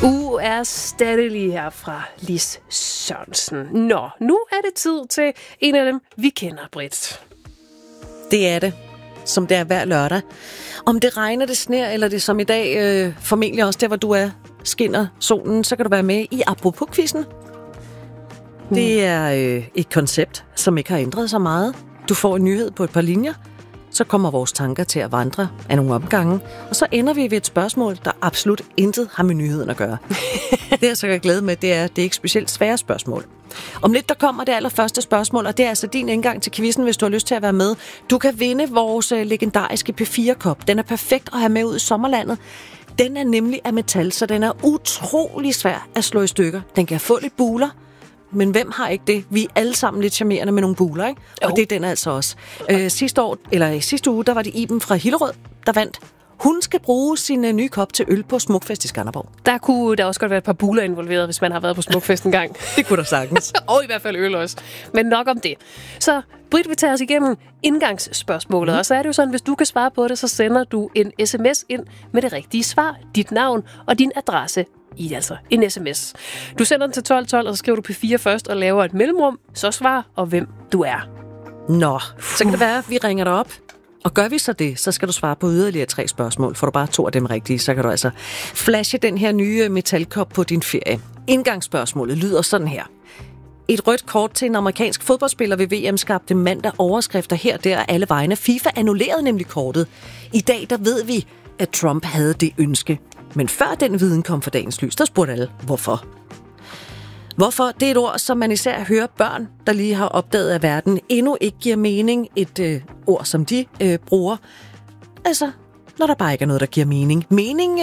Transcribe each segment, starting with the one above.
er stadig lige her fra Lis Sørensen. Nå, nu er det tid til en af dem, vi kender, Britt. Det er det, som det er hver lørdag. Om det regner, det sner, eller det som i dag, formentlig også der, hvor du er, skinner solen, så kan du være med i Apropos-quizzen. Det er et koncept, som ikke har ændret sig meget. Du får en nyhed på et par linjer, så kommer vores tanker til at vandre af nogle omgange, og så ender vi ved et spørgsmål, der absolut intet har med nyheden at gøre. Det jeg så kan glæde med, det er ikke specielt svære spørgsmål. Om lidt, der kommer det allerførste spørgsmål, og det er altså din indgang til quizzen, hvis du har lyst til at være med. Du kan vinde vores legendariske P4-kop. Den er perfekt at have med ud i sommerlandet. Den er nemlig af metal, så den er utrolig svær at slå i stykker. Den kan få lidt buler, men hvem har ikke det? Vi er alle sammen lidt charmerende med nogle buler, ikke? Og det er den altså også. Sidste uge, der var det Iben fra Hillerød, der vandt. Hun skal bruge sin nye kop til øl på Smukfest i Skanderborg. Der kunne der også godt være et par buler involveret, hvis man har været på Smukfest en gang. Det kunne der sagtens. Og i hvert fald øl også. Men nok om det. Så Britt vil tage os igennem indgangsspørgsmålet. Og så er det jo sådan, hvis du kan svare på det, så sender du en sms ind med det rigtige svar, dit navn og din adresse i altså en sms. Du sender den til 1212, og så skriver du P4 først og laver et mellemrum, så svar og hvem du er. Nå, så kan det være, at vi ringer dig op. Og gør vi så det, så skal du svare på yderligere 3 spørgsmål. Får du bare 2 af dem rigtige, så kan du altså flashe den her nye metalkop på din ferie. Indgangsspørgsmålet lyder sådan her. Et rødt kort til en amerikansk fodboldspiller ved VM skabte mandag overskrifter her, der alle vegne. FIFA annullerede nemlig kortet. I dag, der ved vi, at Trump havde det ønske. Men før den viden kom for dagens lys, der spurgte alle, hvorfor? Hvorfor? Det er et ord, som man især hører børn, der lige har opdaget, at verden endnu ikke giver mening. Et ord, som de bruger. Altså, når der bare ikke er noget, der giver mening. Mening,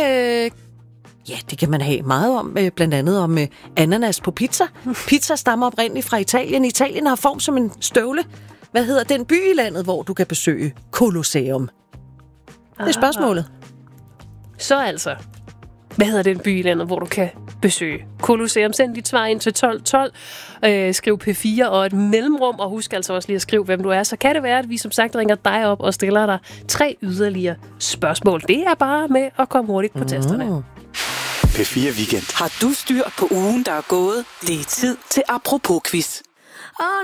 ja, det kan man have meget om. Blandt andet om ananas på pizza. Pizza stammer oprindeligt fra Italien. Italien har form som en støvle. Hvad hedder den by i landet, hvor du kan besøge Colosseum? Det er spørgsmålet. Så altså, hvad hedder den by i landet, hvor du kan besøge Colosseum? Send dit svar ind til 1212. Skriv P4 og et mellemrum, og husk altså også lige at skrive, hvem du er. Så kan det være, at vi som sagt ringer dig op og stiller dig 3 yderligere spørgsmål. Det er bare med at komme hurtigt på tasterne. P4 Weekend. Har du styr på ugen, der er gået? Det er tid til Apropos-quiz.